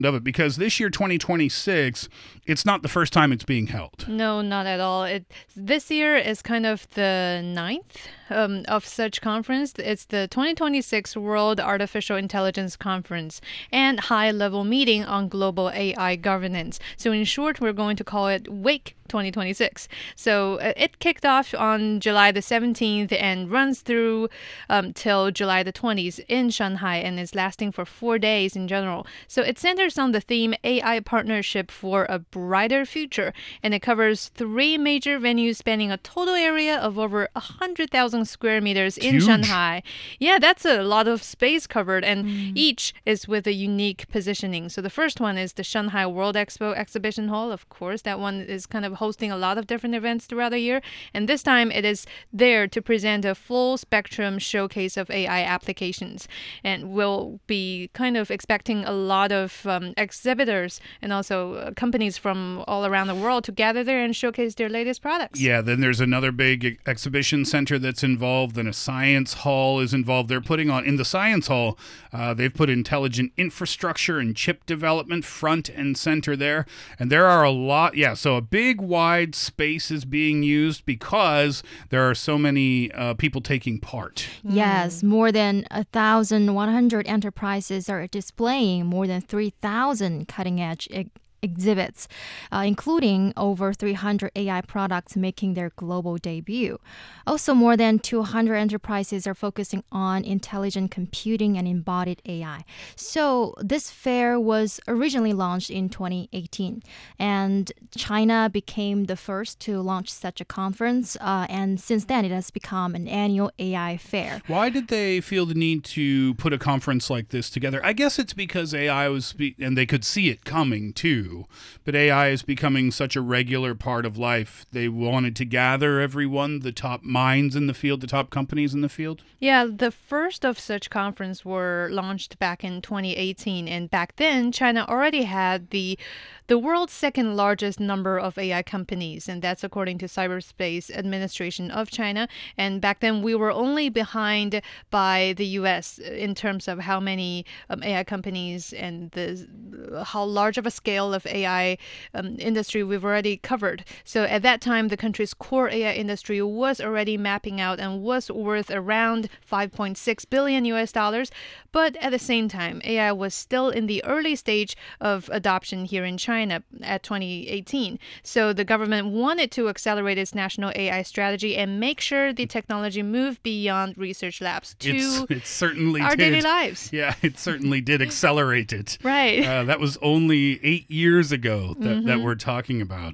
of it because this year, 2026, it's not the first time it's being held. No, not at all. This year is kind of the ninth of such conference. It's the 2026 World Artificial Intelligence Conference and high-level meeting on global AI governance. So in short, we're going to call it WAKE 2026. So it kicked off on July the 17th and runs through till July the 20th in Shanghai and is lasting for 4 days in general. So it centers on the theme AI Partnership for a Brighter Future, and it covers 3 major venues spanning a total area of over 100,000 square meters in Huge. Shanghai. Yeah, that's a lot of space covered, and each is with a unique positioning. So the first one is the Shanghai World Expo Exhibition Hall. Of course, that one is kind of hosting a lot of different events throughout the year, and this time it is there to present a full spectrum showcase of AI applications. And we'll be kind of expecting a lot of exhibitors and also companies from all around the world to gather there and showcase their latest products. Yeah, then there's another big exhibition center that's involved, and a science hall is involved. They're putting on, in the science hall, they've put intelligent infrastructure and chip development front and center there. And there are a lot, so a big wide space is being used because there are so many people taking part. Yes, more than 1,100 enterprises are displaying more than 3,000 cutting-edge exhibits, including over 300 AI products making their global debut. Also, more than 200 enterprises are focusing on intelligent computing and embodied AI. So this fair was originally launched in 2018, and China became the first to launch such a conference, and since then it has become an annual AI fair. Why did they feel the need to put a conference like this together? I guess it's because AI was, and they could see it coming too. But AI is becoming such a regular part of life. They wanted to gather everyone, the top minds in the field, the top companies in the field. Yeah, the first of such conference were launched back in 2018. And back then, China already had the world's second largest number of AI companies, and that's according to Cyberspace Administration of China. And back then, we were only behind by the U.S. in terms of how many AI companies and how large of a scale of AI industry we've already covered. So at that time, the country's core AI industry was already mapping out and was worth around $5.6 billion US dollars. But at the same time, AI was still in the early stage of adoption here in China at 2018. So the government wanted to accelerate its national AI strategy and make sure the technology moved beyond research labs to it certainly our did. daily lives. Yeah, it certainly did accelerate it. Right. That was only 8 years ago that we're talking about.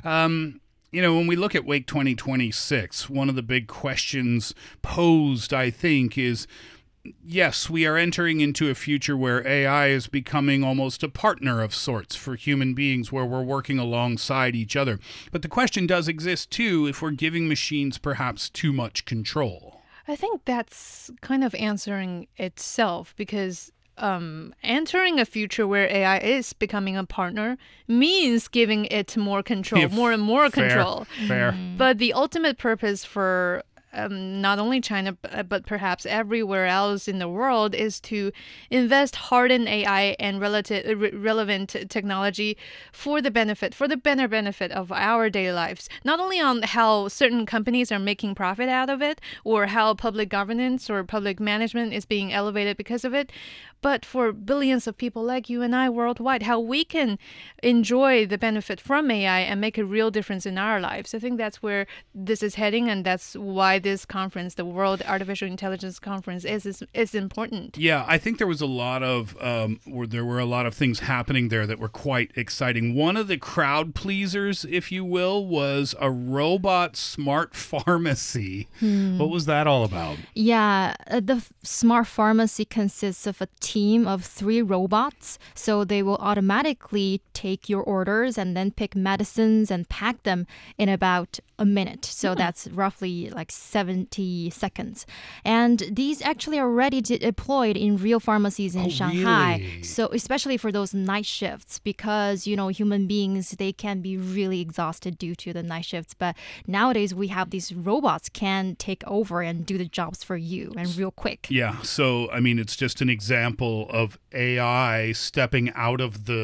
When we look at Wake 2026, one of the big questions posed, I think, is, yes, we are entering into a future where AI is becoming almost a partner of sorts for human beings, where we're working alongside each other. But the question does exist, too, if we're giving machines perhaps too much control. I think that's kind of answering itself, because entering a future where AI is becoming a partner means giving it more control, more and more control. Fair. But the ultimate purpose for not only China, but perhaps everywhere else in the world, is to invest hard in AI and relevant technology for the better benefit of our daily lives. Not only on how certain companies are making profit out of it, or how public governance or public management is being elevated because of it, but for billions of people like you and I worldwide, how we can enjoy the benefit from AI and make a real difference in our lives. I think that's where this is heading, and that's why this conference, the World Artificial Intelligence Conference, is important. Yeah, I think there was a lot of things happening there that were quite exciting. One of the crowd pleasers, if you will, was a robot smart pharmacy. What was that all about? Yeah, the smart pharmacy consists of a team of 3 robots, so they will automatically take your orders and then pick medicines and pack them in about a minute. So that's roughly like 70 seconds. And these actually are already deployed in real pharmacies in Shanghai. Really? So especially for those night shifts, because, human beings, they can be really exhausted due to the night shifts. But nowadays we have these robots can take over and do the jobs for you and real quick. Yeah. So, I mean, it's just an example of AI stepping out of the